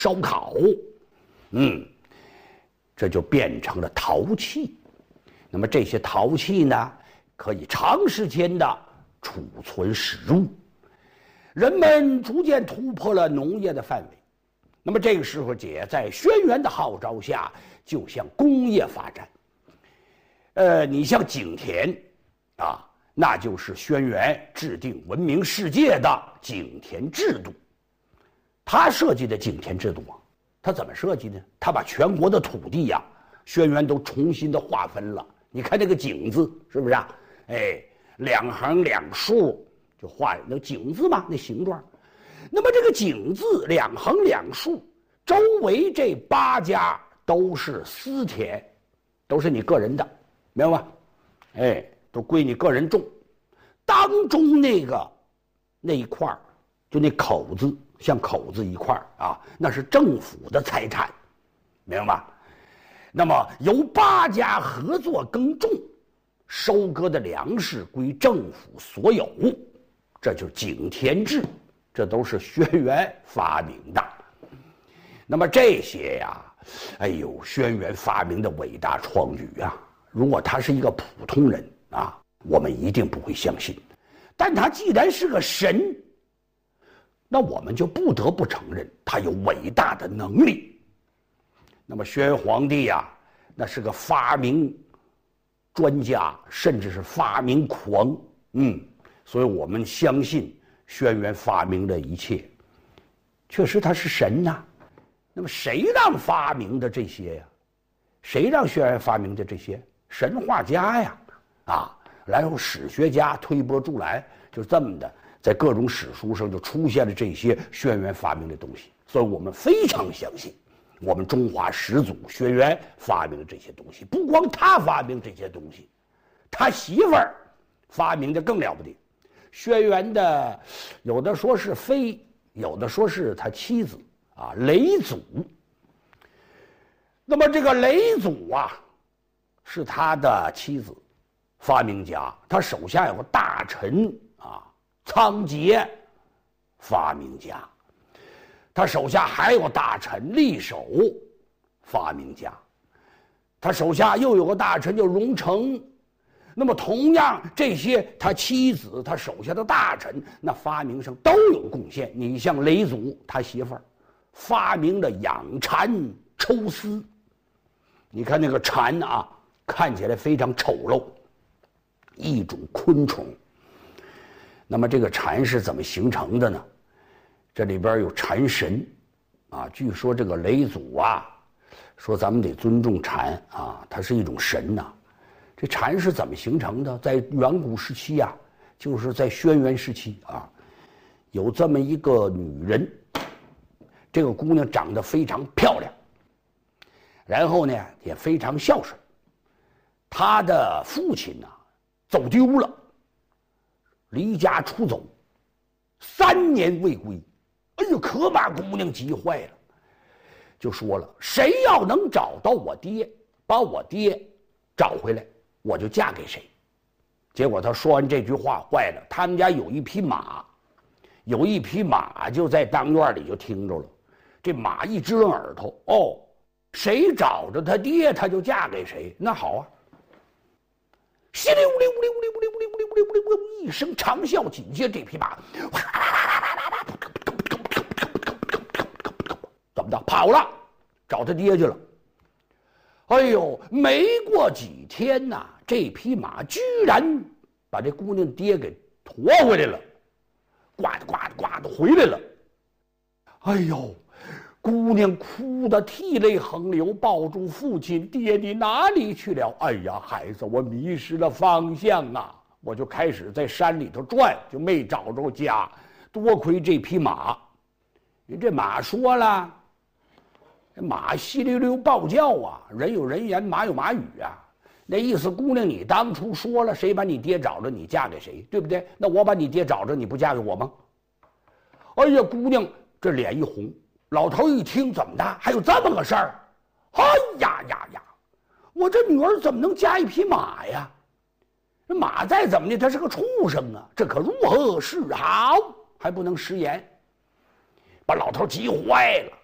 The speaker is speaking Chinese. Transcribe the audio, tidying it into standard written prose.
烧烤，这就变成了陶器。那么这些陶器呢，可以长时间的储存使用。人们逐渐突破了农业的范围，那么这个时候也在轩辕的号召下，就向工业发展。你像景田啊，那就是轩辕制定闻名世界的景田制度。他设计的景田制度啊，他怎么设计呢？他把全国的土地呀，轩辕都重新的划分了。你看这个井字是不是啊？两横两竖就画那个井字嘛，那形状。那么这个井字两横两竖，周围这8家都是私田，都是你个人的，明白吗？都归你个人种。当中那一块就那口字，像口字一块啊，那是政府的财产，明白吗？那么由8家合作耕种，收割的粮食归政府所有，这就是井田制，这都是轩辕发明的。那么这些呀，轩辕发明的伟大创举啊，如果他是一个普通人啊，我们一定不会相信。但他既然是个神，那我们就不得不承认他有伟大的能力。那么轩辕皇帝呀，那是个发明专家，甚至是发明狂，所以我们相信轩辕发明的一切，确实他是神呐。那么谁让发明的这些呀？谁让轩辕发明的这些？神话家呀，然后史学家推波助澜，就这么的，在各种史书上就出现了这些轩辕发明的东西。所以我们非常相信，我们中华始祖轩辕发明的这些东西。不光他发明这些东西，他媳妇儿发明的更了不得。轩辕的有的说是妃，有的说是他妻子啊，嫘祖。那么这个嫘祖啊，是他的妻子，发明家，他手下有个大臣啊，仓颉，发明家，他手下还有大臣厉守，发明家，他手下又有个大臣叫荣成。那么同样，这些他妻子、他手下的大臣，那发明上都有贡献。你像嫘祖，他媳妇儿发明了养蚕抽丝。你看那个蚕啊，看起来非常丑陋，一种昆虫。那么这个蚕是怎么形成的呢？这里边有蚕神啊，据说这个嫘祖啊，说咱们得尊重蚕啊，它是一种神呐。这蚕是怎么形成的？在远古时期啊，就是在轩辕时期啊，有这么一个女人，这个姑娘长得非常漂亮，然后呢也非常孝顺。她的父亲呢走丢了，离家出走，3年未归。可把姑娘急坏了，就说了：谁要能找到我爹，把我爹找回来，我就嫁给谁。结果他说完这句话，坏了，他们家有一匹马，就在当院里就听着了。这马一支耳朵，谁找着他爹，他就嫁给谁。那好啊，稀溜溜溜溜溜溜溜溜溜溜一声长啸，紧接这匹马怎么的跑了，找他爹去了。没过几天呐，这匹马居然把这姑娘爹给驮回来了，呱的呱的呱的回来了。姑娘哭得涕泪横流，抱住父亲：爹，你哪里去了？孩子，我迷失了方向啊！我就开始在山里头转，就没找着家。多亏这匹马。这马说了，这马稀溜溜暴叫啊，人有人言，马有马语啊。那意思，姑娘，你当初说了，谁把你爹找着，你嫁给谁，对不对？那我把你爹找着，你不嫁给我吗？姑娘这脸一红。老头一听，怎么的？还有这么个事儿？我这女儿怎么能嫁一匹马呀？这马再怎么的，它是个畜生啊，这可如何是好？还不能食言，把老头急坏了。